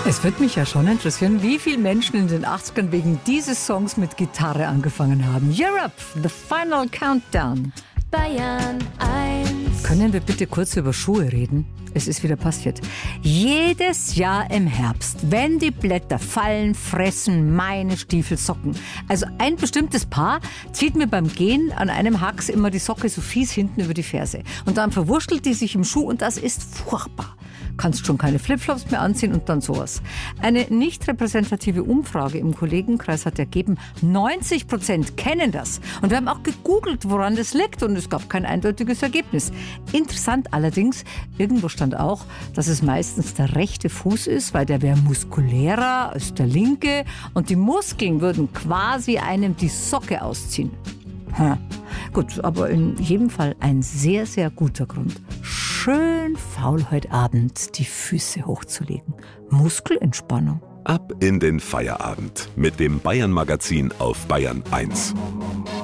Es würde mich ja schon interessieren, wie viele Menschen in den 80ern wegen dieses Songs mit Gitarre angefangen haben. Europe, The Final Countdown. Bayern 1. Können wir bitte kurz über Schuhe reden? Es ist wieder passiert. Jedes Jahr im Herbst, wenn die Blätter fallen, fressen meine Stiefel Socken. Also ein bestimmtes Paar zieht mir beim Gehen an einem Hax immer die Socke so fies hinten über die Ferse. Und dann verwurschtelt die sich im Schuh und das ist furchtbar. Kannst schon keine Flipflops mehr anziehen und dann sowas. Eine nicht repräsentative Umfrage im Kollegenkreis hat ergeben, 90% kennen das. Und wir haben auch gegoogelt, woran das liegt, und es gab kein eindeutiges Ergebnis. Interessant allerdings, irgendwo stand auch, dass es meistens der rechte Fuß ist, weil der wäre muskulärer als der linke und die Muskeln würden quasi einem die Socke ausziehen. Gut, aber in jedem Fall ein sehr, sehr guter Grund, schön faul heute Abend die Füße hochzulegen. Muskelentspannung. Ab in den Feierabend mit dem Bayern-Magazin auf Bayern 1.